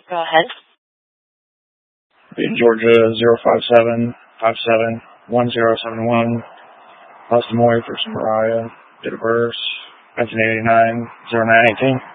Go ahead. In Georgia, 057571071. Los Des Moines for Mariah. Date of birth, 1989, 0918.